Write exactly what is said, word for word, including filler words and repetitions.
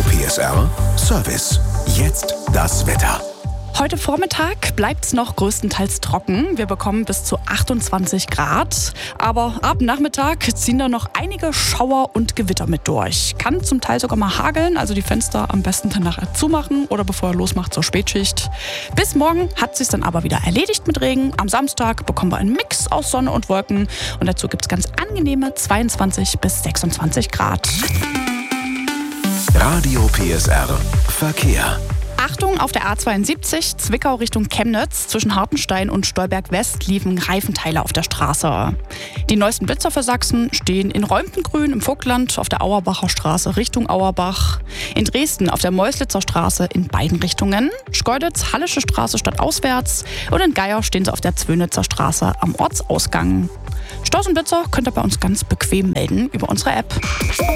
P S R Service. Jetzt das Wetter. Heute Vormittag bleibt es noch größtenteils trocken. Wir bekommen bis zu achtundzwanzig Grad. Aber ab Nachmittag ziehen da noch einige Schauer und Gewitter mit durch. Kann zum Teil sogar mal hageln, also die Fenster am besten danach zumachen oder bevor er losmacht zur Spätschicht. Bis morgen hat es sich dann aber wieder erledigt mit Regen. Am Samstag bekommen wir einen Mix aus Sonne und Wolken. Und dazu gibt es ganz angenehme zweiundzwanzig bis sechsundzwanzig Grad. Radio P S R Verkehr. Achtung, auf der A zweiundsiebzig, Zwickau Richtung Chemnitz, zwischen Hartenstein und Stolberg West liefen Reifenteile auf der Straße. Die neuesten Blitzer für Sachsen stehen in Reumtengrün im Vogtland auf der Auerbacher Straße Richtung Auerbach, in Dresden auf der Meuslitzer Straße in beiden Richtungen, Schkeuditz, Hallische Straße stadtauswärts und in Geier stehen sie auf der Zwönitzer Straße am Ortsausgang. Staus und Blitzer könnt ihr bei uns ganz bequem melden über unsere App.